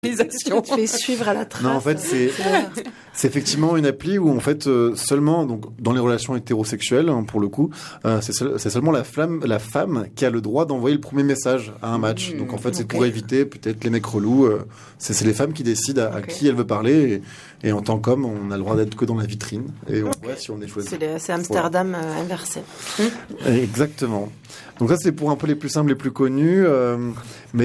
Tu fais suivre à la trace. Non, en fait, c'est effectivement une appli où, en fait, seulement, donc, dans les relations hétérosexuelles, hein, pour le coup, c'est seulement la femme qui a le droit d'envoyer le premier message à un match. Donc, en fait, c'est pour éviter peut-être les mecs relous. C'est les femmes qui décident à qui elles veulent parler. Et en tant qu'homme, on a le droit d'être que dans la vitrine. Et on voit si on est choisi. C'est Amsterdam inversé. Exactement. Donc ça, c'est pour un peu les plus simples, les plus connus. Mais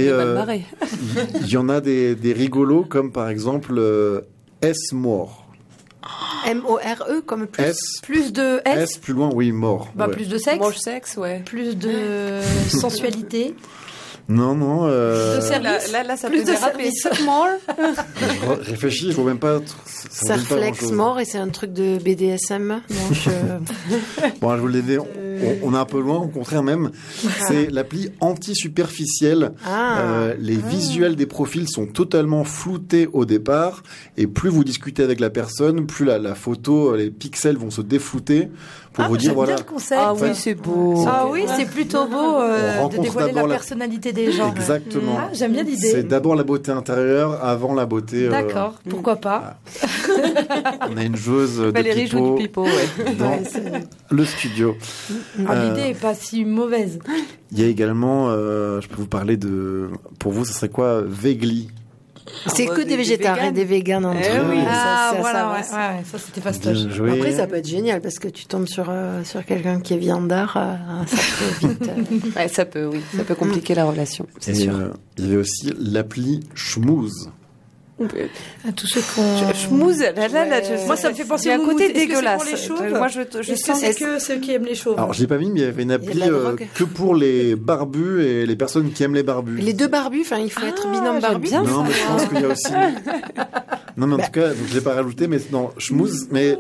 il y en a des rigolos, comme par exemple S-More. M-O-R-E, comme plus de S. S plus loin, oui, mort. Bah, ouais. Plus de sexe. More sexe, ouais. Plus de sensualité. Non. De service. Là, ça plus peut déraper. More. Je réfléchis, je vois même pas. Ça flex mort et c'est un truc de BDSM. Bon, je vous l'ai dit, on est un peu loin, au contraire même. C'est l'appli anti-superficielle. Les visuels des profils sont totalement floutés au départ. Et plus vous discutez avec la personne, plus la photo, les pixels vont se déflouter. Pour vous dire, voilà. Bien le concept. Ah oui, c'est beau. Ah oui, c'est plutôt beau de dévoiler la personnalité des gens. Exactement. Ah, j'aime bien l'idée. C'est d'abord la beauté intérieure avant la beauté. D'accord, pourquoi pas. On a une joueuse de Valérie joue du pipeau, dans le studio. L'idée est pas si mauvaise. Il y a également, je peux vous parler de, pour vous, ce serait quoi, Vegli? C'est que des végétariens, des véganes entre eux. Oui. Voilà, ça c'était fastoche. Après, ça peut être génial parce que tu tombes sur quelqu'un qui est viandard, ça peut vite. Ça peut compliquer la relation, c'est sûr. Il y avait aussi l'appli Schmooze. À tous ceux qui ont... Schmooze, moi ça me fait penser au côté dégueulasse. Moi je sens c'est que ceux qui aiment les chauves. Alors je l'ai pas mis, mais il y avait une appli que pour les barbus et les personnes qui aiment les barbus. Les deux barbus, enfin il faut être binôme barbu. Non, mais je pense qu'il y a aussi. Non, mais en tout cas, donc, je l'ai pas rajouté, mais non, Schmooze, mais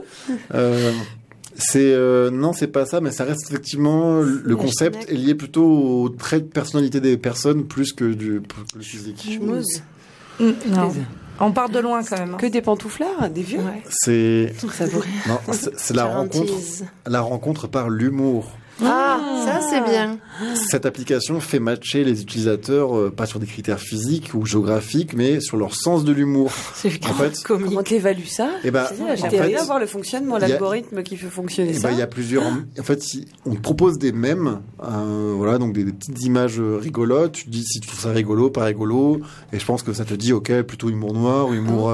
non, c'est pas ça, mais ça reste effectivement le concept est lié plutôt aux traits de personnalité des personnes plus que le physique. Schmooze. Non. On part de loin quand même. Que des pantouflards, des vieux. C'est la rencontre par l'humour. Ça c'est bien. Cette application fait matcher les utilisateurs pas sur des critères physiques ou géographiques, mais sur leur sens de l'humour. C'est en fait, comment tu évalues ça? J'aimerais bien voir le fonctionnement, l'algorithme qui fait fonctionner ça. Il y a plusieurs. En fait, on te propose des mèmes, voilà, donc des petites images rigolotes. Tu te dis si tu trouves ça rigolo, pas rigolo, et je pense que ça te dit ok, plutôt humour noir,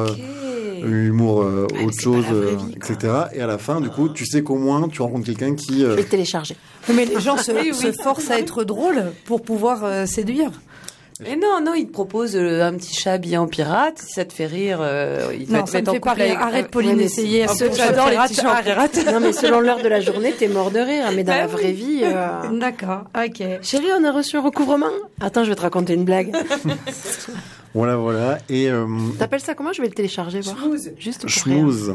humour autre chose, etc. Et à la fin, du coup, tu sais qu'au moins tu rencontres quelqu'un qui. Je vais le télécharger. Mais les gens se forcent à être drôles pour pouvoir séduire. Mais non, il te propose un petit chat habillé en pirate. Si ça te fait rire, il va te mettre en couple avec... Arrête, Pauline, d'essayer. J'adore les petits chats en pirate. Non, mais selon l'heure de la journée, t'es mort de rire. Mais dans la vraie vie... D'accord, ok. Chérie, on a reçu un recouvrement. Attends, je vais te raconter une blague. Voilà. Et t'appelles ça comment? Je vais le télécharger, voir. Schmooze. Juste pour Schmooze.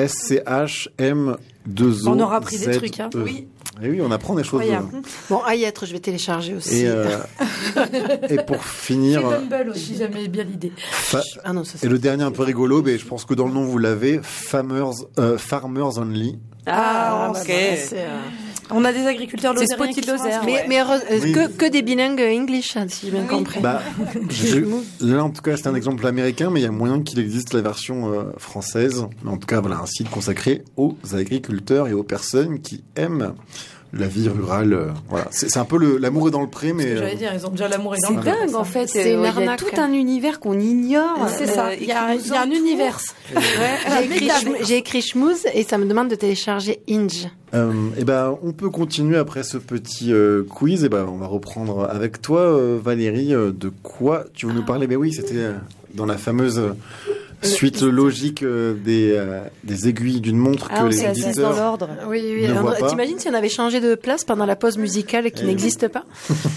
S-C-H-M-2-O. On aura appris des trucs, hein. Oui. Et oui, on apprend des choses. Bon, à y être, je vais télécharger aussi. Et pour finir... C'est Bumble aussi, j'aimais bien l'idée. Et le dernier un peu rigolo, mais je pense que dans le nom vous l'avez, Farmers Only. Ok. On a des agriculteurs lozériens qui sont mais que des bilingues English, si j'ai bien compris. Là, en tout cas, c'est un exemple américain, mais il y a moyen qu'il existe la version française. Mais en tout cas, voilà, un site consacré aux agriculteurs et aux personnes qui aiment la vie rurale. Voilà, c'est un peu l'amour est dans le pré, mais j'allais dire, ils ont déjà l'amour est dans le pré. C'est dingue, en fait. C'est une arnaque. Il y a tout un univers qu'on ignore. C'est ça. Il y a un univers. J'ai écrit Schmooze et ça me demande de télécharger Inge. On peut continuer après ce petit quiz. On va reprendre avec toi, Valérie. De quoi tu veux nous parler? Mais oui, c'était dans la fameuse suite logique des aiguilles d'une montre que les éditeurs dans l'ordre. Oui. T'imagines si on avait changé de place pendant la pause musicale qui n'existe pas?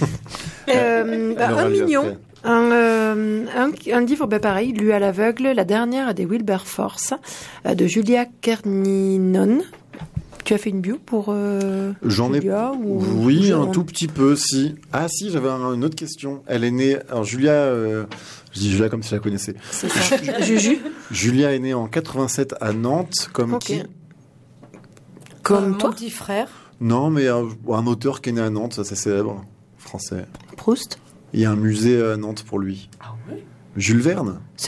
Un mignon. Un livre pareil, lu à l'aveugle, La dernière des Wilberforce, de Julia Kerninon. Tu as fait une bio pour J'en ai Julia oui, un tout petit peu, si. Ah si, j'avais une autre question. Elle est née... Alors Julia... je dis Julia comme si je la connaissais. C'est ça. Juju. Julia est née en 87 à Nantes, comme qui? Comme toi? Mon petit frère. Non, mais un auteur qui est né à Nantes, ça c'est célèbre, français. Proust. Il y a un musée à Nantes pour lui. Ah ouais? Jules Verne. Sérieux ?